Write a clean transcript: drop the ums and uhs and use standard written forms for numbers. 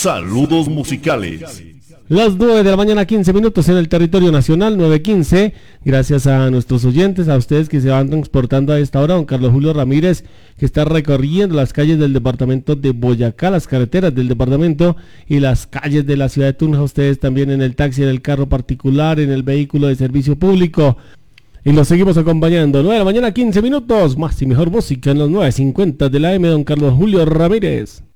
Saludos musicales. Las 9 de la mañana, 15 minutos en el territorio nacional, 9:15. Gracias a nuestros oyentes, a ustedes que se van transportando a esta hora. Don Carlos Julio Ramírez, que está recorriendo las calles del departamento de Boyacá, las carreteras del departamento y las calles de la ciudad de Tunja. Ustedes también en el taxi, en el carro particular, en el vehículo de servicio público. Y los seguimos acompañando. 9 de la mañana, 15 minutos. Más y mejor música en los 9:50 de la AM. Don Carlos Julio Ramírez.